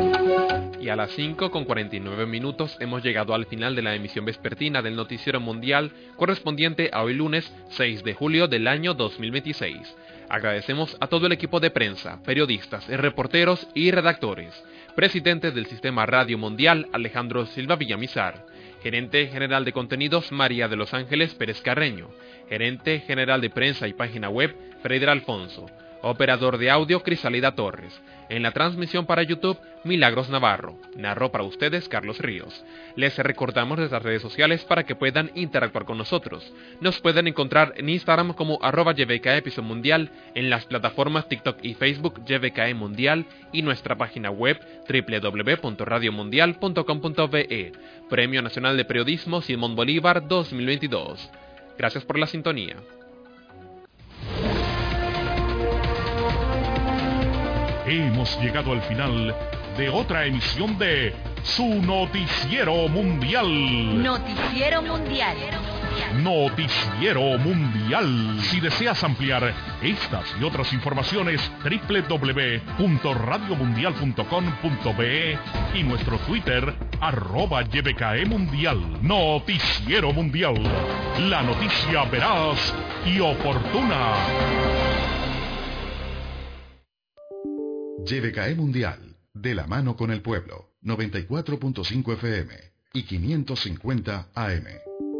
Y a las cinco con cuarenta y nueve minutos hemos llegado al final de la emisión vespertina del Noticiero Mundial correspondiente a hoy lunes seis de julio del año dos mil veintiséis. Agradecemos a todo el equipo de prensa, periodistas, reporteros y redactores. Presidente del Sistema Radio Mundial, Alejandro Silva Villamizar. Gerente General de Contenidos, María de los Ángeles Pérez Carreño. Gerente General de Prensa y Página Web, Freider Alfonso. Operador de audio, Crisalida Torres. En la transmisión para YouTube, Milagros Navarro. Narró para ustedes Carlos Ríos. Les recordamos nuestras redes sociales para que puedan interactuar con nosotros. Nos pueden encontrar en Instagram como arroba Y V K E Piso Mundial, en las plataformas TikTok y Facebook Y V K E Mundial y nuestra página web doble u doble u doble u punto radio mundial punto com punto be e. Premio Nacional de Periodismo Simón Bolívar dos mil veintidós. Gracias por la sintonía. Hemos llegado al final de otra emisión de su Noticiero Mundial. Noticiero Mundial. Noticiero Mundial. Si deseas ampliar estas y otras informaciones, doble u doble u doble u punto radio mundial punto com punto be e y nuestro Twitter, arroba Y B K E Mundial, Noticiero Mundial. La noticia veraz y oportuna. Y B K E Mundial, de la mano con el pueblo, noventa y cuatro punto cinco F M y quinientos cincuenta A M.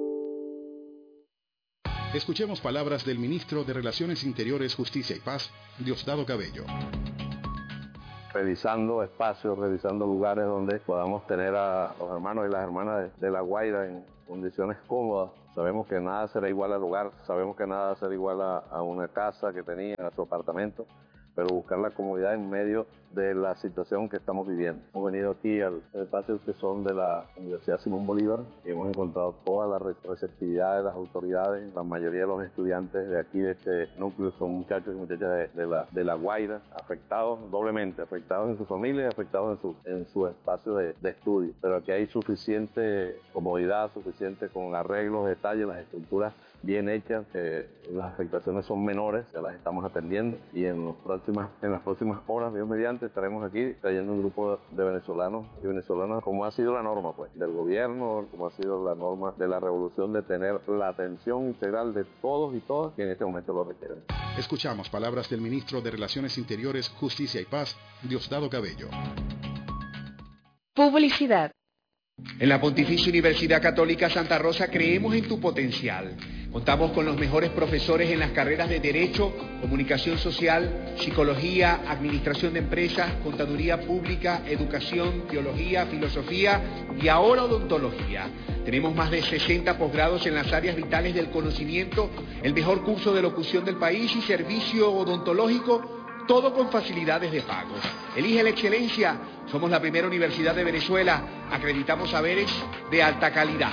Escuchemos palabras del ministro de Relaciones Interiores, Justicia y Paz, Diosdado Cabello. Revisando espacios, revisando lugares donde podamos tener a los hermanos y las hermanas de, de La Guaira en condiciones cómodas. Sabemos que nada será igual al hogar, sabemos que nada será igual a, a una casa que tenía, a su apartamento, pero buscar la comodidad en medio de la situación que estamos viviendo. Hemos venido aquí al espacio que son de la Universidad Simón Bolívar y hemos encontrado toda la receptividad de las autoridades. La mayoría de los estudiantes de aquí, de este núcleo, son muchachos y muchachas de, de, la, de La Guaira, afectados doblemente, afectados en su familia y afectados en su, en su espacio de, de estudio. Pero aquí hay suficiente comodidad, suficiente con arreglos, detalles, las estructuras bien hechas, eh, las afectaciones son menores, ya las estamos atendiendo y en, los próximas, en las próximas horas, Dios mediante, estaremos aquí trayendo un grupo de venezolanos y venezolanas, como ha sido la norma pues del gobierno, como ha sido la norma de la revolución, de tener la atención integral de todos y todas que en este momento lo requieren. Escuchamos palabras del ministro de Relaciones Interiores, Justicia y Paz, Diosdado Cabello. Publicidad. En la Pontificia Universidad Católica Santa Rosa creemos en tu potencial. Contamos con los mejores profesores en las carreras de Derecho, Comunicación Social, Psicología, Administración de Empresas, Contaduría Pública, Educación, Teología, Filosofía y ahora Odontología. Tenemos más de sesenta posgrados en las áreas vitales del conocimiento, el mejor curso de locución del país y servicio odontológico, todo con facilidades de pago. Elige la excelencia. Somos la primera universidad de Venezuela. Acreditamos saberes de alta calidad.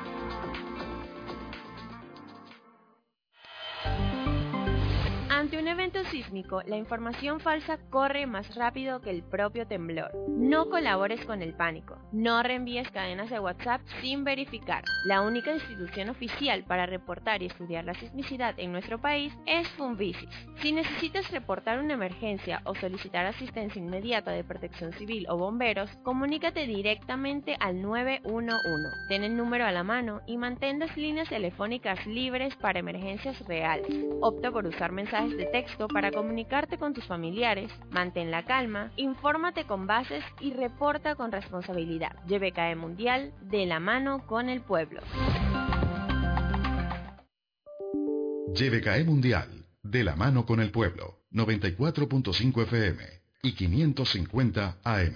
Ante un evento sísmico, la información falsa corre más rápido que el propio temblor. No colabores con el pánico. No reenvíes cadenas de WhatsApp sin verificar. La única institución oficial para reportar y estudiar la sismicidad en nuestro país es Funvisis. Si necesitas reportar una emergencia o solicitar asistencia inmediata de Protección Civil o bomberos, comunícate directamente al nueve uno uno. Ten el número a la mano y mantén las líneas telefónicas libres para emergencias reales. Opta por usar mensajes de texto para comunicarte con tus familiares, mantén la calma, infórmate con bases y reporta con responsabilidad. Y B K E Mundial, de la mano con el pueblo. Y B K E Mundial, de la mano con el pueblo, noventa y cuatro punto cinco F M y quinientos cincuenta A M.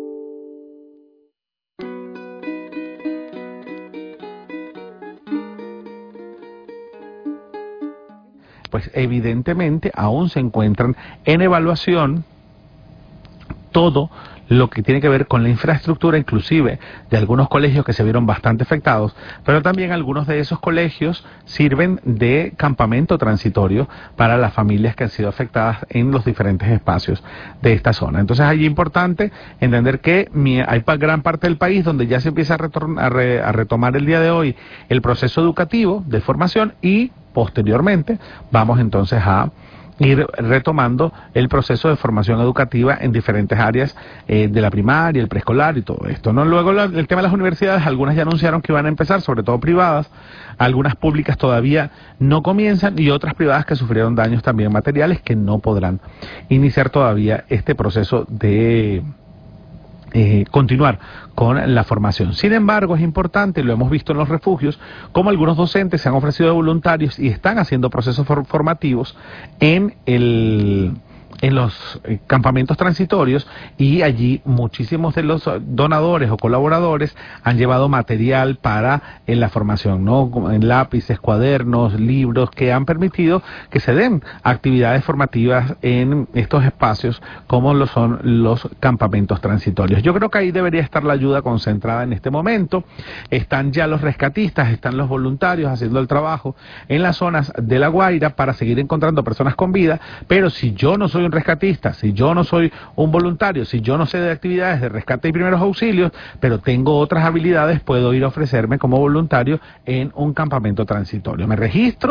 Pues evidentemente aún se encuentran en evaluación todo lo que tiene que ver con la infraestructura, inclusive de algunos colegios que se vieron bastante afectados, pero también algunos de esos colegios sirven de campamento transitorio para las familias que han sido afectadas en los diferentes espacios de esta zona. Entonces allí es importante entender que hay gran parte del país donde ya se empieza a, retornar, a, re, a retomar el día de hoy el proceso educativo de formación y posteriormente vamos entonces a ir retomando el proceso de formación educativa en diferentes áreas eh, de la primaria, el preescolar y todo esto, ¿no? Luego la, el tema de las universidades, algunas ya anunciaron que iban a empezar, sobre todo privadas, algunas públicas todavía no comienzan y otras privadas que sufrieron daños también materiales que no podrán iniciar todavía este proceso de Eh, continuar con la formación. Sin embargo, es importante, lo hemos visto en los refugios, como algunos docentes se han ofrecido de voluntarios y están haciendo procesos for- formativos en el en los eh, campamentos transitorios, y allí muchísimos de los donadores o colaboradores han llevado material para en la formación, ¿no? En lápices, cuadernos, libros, que han permitido que se den actividades formativas en estos espacios como lo son los campamentos transitorios. Yo creo que ahí debería estar la ayuda concentrada en este momento. Están ya los rescatistas, están los voluntarios haciendo el trabajo en las zonas de La Guaira para seguir encontrando personas con vida, pero si yo no soy un rescatista, si yo no soy un voluntario, si yo no sé de actividades de rescate y primeros auxilios, pero tengo otras habilidades, puedo ir a ofrecerme como voluntario en un campamento transitorio. Me registro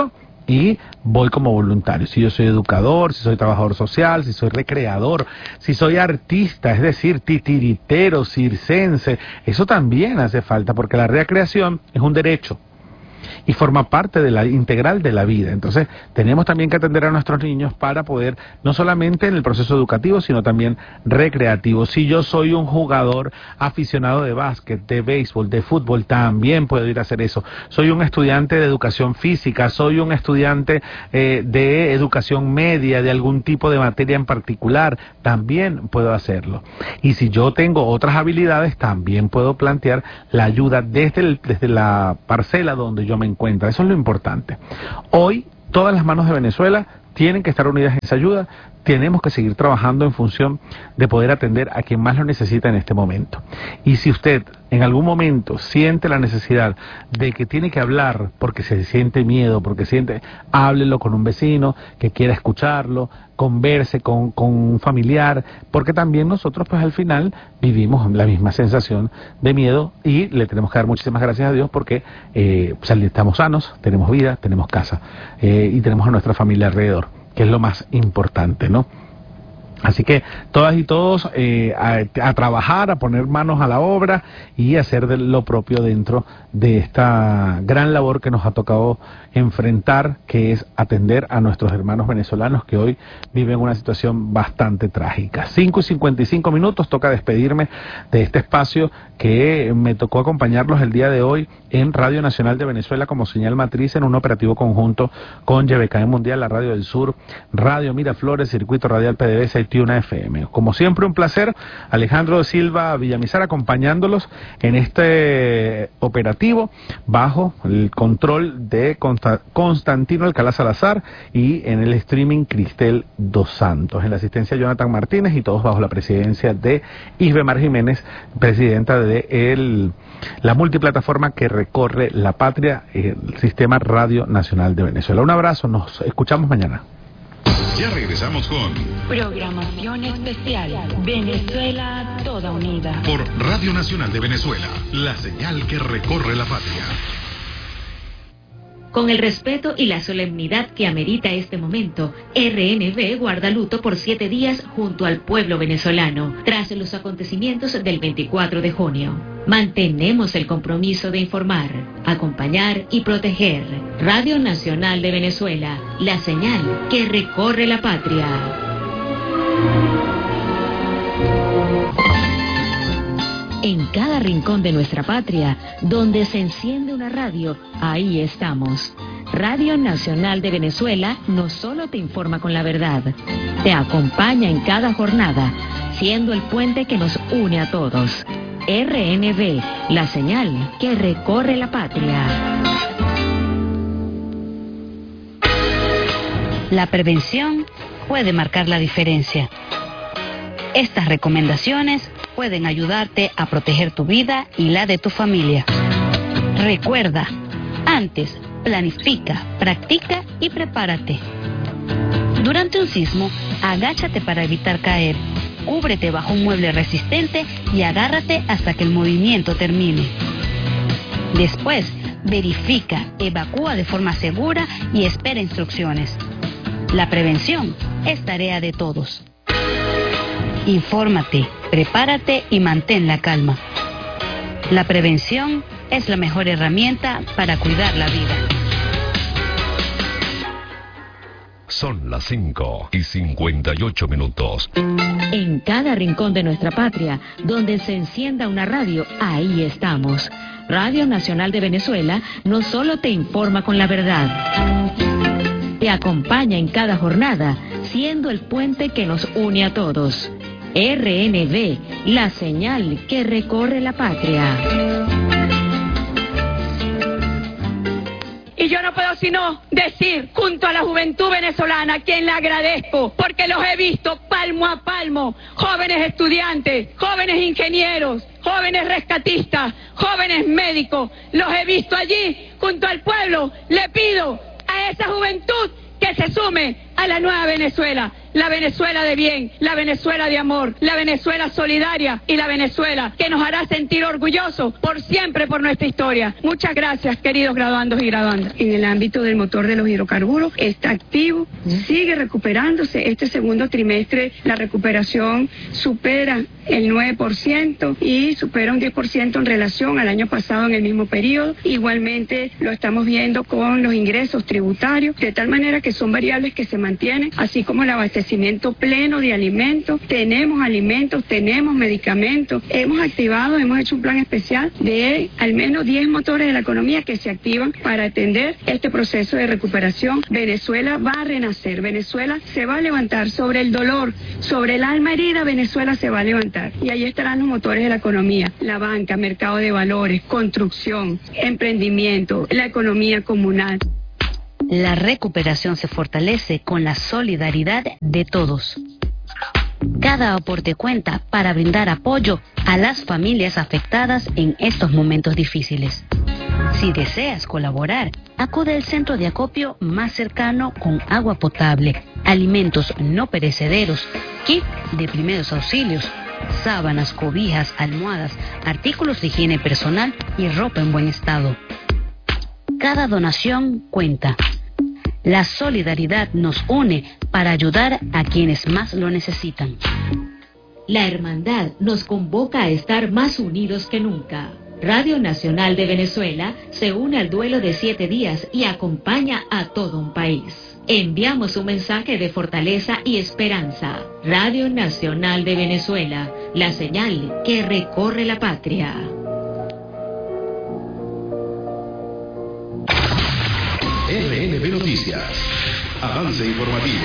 y voy como voluntario. Si yo soy educador, si soy trabajador social, si soy recreador, si soy artista, es decir, titiritero, circense, eso también hace falta, porque la recreación es un derecho y forma parte de la integral de la vida. Entonces tenemos también que atender a nuestros niños para poder, no solamente en el proceso educativo, sino también recreativo. Si yo soy un jugador aficionado de básquet, de béisbol, de fútbol, también puedo ir a hacer eso. Soy un estudiante de educación física, soy un estudiante eh, de educación media, de algún tipo de materia en particular, también puedo hacerlo. Y si yo tengo otras habilidades, también puedo plantear la ayuda desde, el, desde la parcela donde yo me encuentro. Eso es lo importante. Hoy todas las manos de Venezuela tienen que estar unidas en esa ayuda. Tenemos que seguir trabajando en función de poder atender a quien más lo necesita en este momento. Y si usted en algún momento siente la necesidad de que tiene que hablar porque se siente miedo, porque siente, háblelo con un vecino que quiera escucharlo, converse con, con un familiar, porque también nosotros pues al final vivimos la misma sensación de miedo y le tenemos que dar muchísimas gracias a Dios porque eh, estamos sanos, tenemos vida, tenemos casa eh, y tenemos a nuestra familia alrededor, que es lo más importante, ¿no? Así que todas y todos eh, a, a trabajar, a poner manos a la obra y hacer de lo propio dentro de esta gran labor que nos ha tocado enfrentar, que es atender a nuestros hermanos venezolanos que hoy viven una situación bastante trágica. cinco y cincuenta y cinco minutos, toca despedirme de este espacio que me tocó acompañarlos el día de hoy en Radio Nacional de Venezuela como señal matriz en un operativo conjunto con Y B K E Mundial, la Radio del Sur, Radio Miraflores, Circuito Radial P D V S y Tiuna F M. Como siempre un placer, Alejandro Silva Villamizar acompañándolos en este operativo bajo el control de Constantino Alcalá Salazar y en el streaming Cristel Dos Santos, en la asistencia Jonathan Martínez y todos bajo la presidencia de Isbemar Jiménez, presidenta de el, la multiplataforma que recorre la patria, el Sistema Radio Nacional de Venezuela. Un abrazo, nos escuchamos mañana. Ya regresamos con Programación Especial Venezuela Toda Unida por Radio Nacional de Venezuela, la señal que recorre la patria. Con el respeto y la solemnidad que amerita este momento, R N V guarda luto por siete días junto al pueblo venezolano, tras los acontecimientos del veinticuatro de junio. Mantenemos el compromiso de informar, acompañar y proteger. Radio Nacional de Venezuela, la señal que recorre la patria. En cada rincón de nuestra patria, donde se enciende una radio, ahí estamos. Radio Nacional de Venezuela no solo te informa con la verdad, te acompaña en cada jornada, siendo el puente que nos une a todos. R N V, la señal que recorre la patria. La prevención puede marcar la diferencia. Estas recomendaciones pueden ayudarte a proteger tu vida y la de tu familia. Recuerda, antes, planifica, practica y prepárate. Durante un sismo, agáchate para evitar caer, cúbrete bajo un mueble resistente y agárrate hasta que el movimiento termine. Después, verifica, evacúa de forma segura y espera instrucciones. La prevención es tarea de todos. Infórmate, prepárate y mantén la calma. La prevención es la mejor herramienta para cuidar la vida. Son las cinco y cincuenta y ocho minutos. En cada rincón de nuestra patria, donde se encienda una radio, ahí estamos. Radio Nacional de Venezuela no solo te informa con la verdad, te acompaña en cada jornada, siendo el puente que nos une a todos. R N V, la señal que recorre la patria. Y yo no puedo sino decir, junto a la juventud venezolana, a quien le agradezco, porque los he visto palmo a palmo, jóvenes estudiantes, jóvenes ingenieros, jóvenes rescatistas, jóvenes médicos, los he visto allí junto al pueblo. Le pido a esa juventud que se sume a la nueva Venezuela, la Venezuela de bien, la Venezuela de amor, la Venezuela solidaria y la Venezuela que nos hará sentir orgullosos por siempre por nuestra historia. Muchas gracias, queridos graduandos y graduandas. En el ámbito del motor de los hidrocarburos está activo, sigue recuperándose. Este segundo trimestre la recuperación supera el nueve por ciento y supera un diez por ciento en relación al año pasado en el mismo periodo. Igualmente lo estamos viendo con los ingresos tributarios, de tal manera que son variables que se mantienen, así como el abastecimiento pleno de alimentos. Tenemos alimentos, tenemos medicamentos, hemos activado, hemos hecho un plan especial de al menos diez motores de la economía que se activan para atender este proceso de recuperación. Venezuela va a renacer, Venezuela se va a levantar sobre el dolor, sobre el alma herida. Venezuela se va a levantar y ahí estarán los motores de la economía, la banca, mercado de valores, construcción, emprendimiento, la economía comunal. La recuperación se fortalece con la solidaridad de todos. Cada aporte cuenta para brindar apoyo a las familias afectadas en estos momentos difíciles. Si deseas colaborar, acude al centro de acopio más cercano con agua potable, alimentos no perecederos, kit de primeros auxilios, sábanas, cobijas, almohadas, artículos de higiene personal y ropa en buen estado. Cada donación cuenta. La solidaridad nos une para ayudar a quienes más lo necesitan. La hermandad nos convoca a estar más unidos que nunca. Radio Nacional de Venezuela se une al duelo de siete días y acompaña a todo un país. Enviamos un mensaje de fortaleza y esperanza. Radio Nacional de Venezuela, la señal que recorre la patria. R N B Noticias. Avance informativo.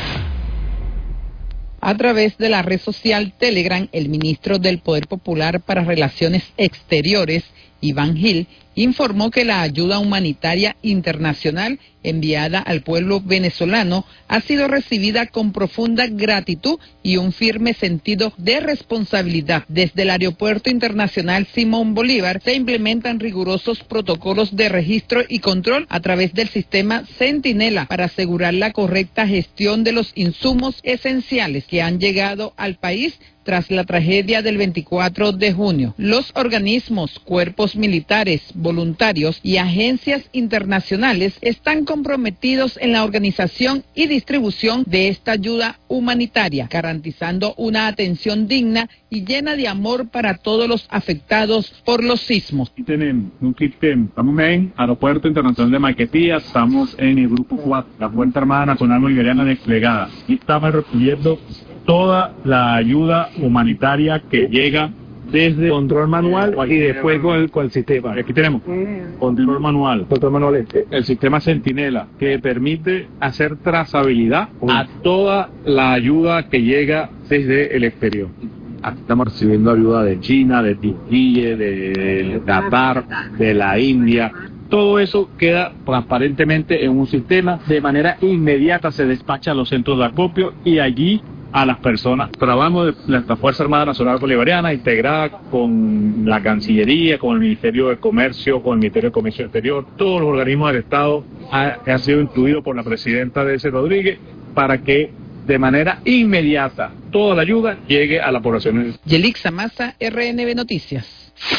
A través de la red social Telegram, el ministro del Poder Popular para Relaciones Exteriores, Iván Gil, informó que la ayuda humanitaria internacional enviada al pueblo venezolano ha sido recibida con profunda gratitud y un firme sentido de responsabilidad. Desde el Aeropuerto Internacional Simón Bolívar se implementan rigurosos protocolos de registro y control a través del sistema Centinela para asegurar la correcta gestión de los insumos esenciales que han llegado al país tras la tragedia del veinticuatro de junio. Los organismos, cuerpos militares, voluntarios y agencias internacionales están comprometidos en la organización y distribución de esta ayuda humanitaria, garantizando una atención digna y llena de amor para todos los afectados por los sismos. Tenemos un sistema, estamos en Aeropuerto Internacional de Maiquetía, estamos en el Grupo cuatro, la Fuerza Armada Nacional Bolivariana desplegada, y estamos recibiendo toda la ayuda humanitaria que llega desde control manual y después con el, con el sistema. Aquí tenemos control manual, control manual este, el sistema Centinela, que permite hacer trazabilidad a toda la ayuda que llega desde el exterior. Aquí estamos recibiendo ayuda de China, de Turquía, de Qatar, de la India. Todo eso queda transparentemente en un sistema. De manera inmediata se despacha a los centros de acopio y allí a las personas. Trabajamos de nuestra Fuerza Armada Nacional Bolivariana integrada con la Cancillería, con el Ministerio de Comercio, con el Ministerio de Comercio Exterior, todos los organismos del Estado ha, ha sido incluido por la presidenta Delcy Rodríguez para que de manera inmediata toda la ayuda llegue a la población. Yelixa Maza, R N B Noticias.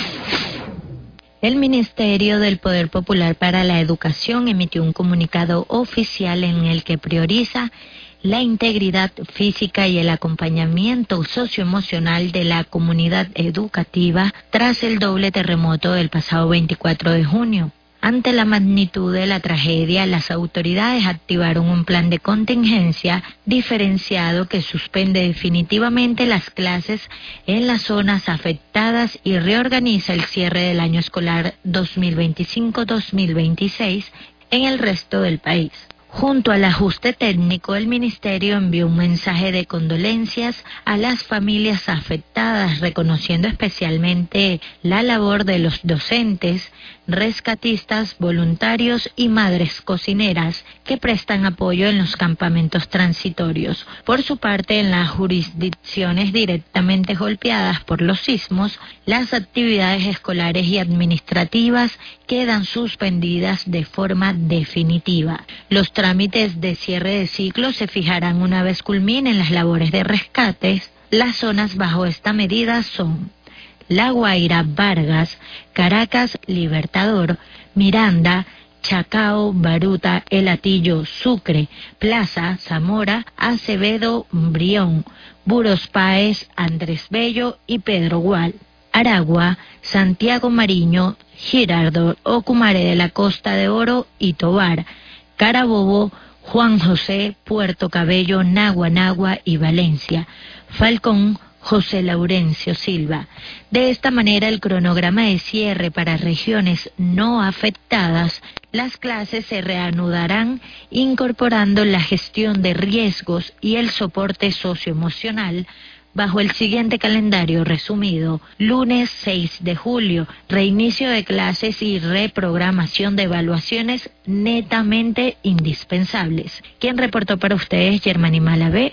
El Ministerio del Poder Popular para la Educación emitió un comunicado oficial en el que prioriza la integridad física y el acompañamiento socioemocional de la comunidad educativa tras el doble terremoto del pasado veinticuatro de junio. Ante la magnitud de la tragedia, las autoridades activaron un plan de contingencia diferenciado que suspende definitivamente las clases en las zonas afectadas y reorganiza el cierre del año escolar dos mil veinticinco dos mil veintiséis en el resto del país. Junto al ajuste técnico, el Ministerio envió un mensaje de condolencias a las familias afectadas, reconociendo especialmente la labor de los docentes, rescatistas, voluntarios y madres cocineras que prestan apoyo en los campamentos transitorios. Por su parte, en las jurisdicciones directamente golpeadas por los sismos, las actividades escolares y administrativas quedan suspendidas de forma definitiva. Los trámites de cierre de ciclo se fijarán una vez culminen las labores de rescates. Las zonas bajo esta medida son La Guaira, Vargas, Caracas, Libertador, Miranda, Chacao, Baruta, El Hatillo, Sucre, Plaza, Zamora, Acevedo, Brión, Buros Páez, Andrés Bello y Pedro Gual. Aragua, Santiago Mariño, Girardot, Ocumare de la Costa de Oro y Tobar, Carabobo, Juan José, Puerto Cabello, Nagua Nagua y Valencia. Falcón, José Laurencio Silva. De esta manera, el cronograma de cierre para regiones no afectadas, las clases se reanudarán incorporando la gestión de riesgos y el soporte socioemocional bajo el siguiente calendario resumido: lunes seis de julio, reinicio de clases y reprogramación de evaluaciones netamente indispensables. Quien reportó para ustedes, Germany Malavé,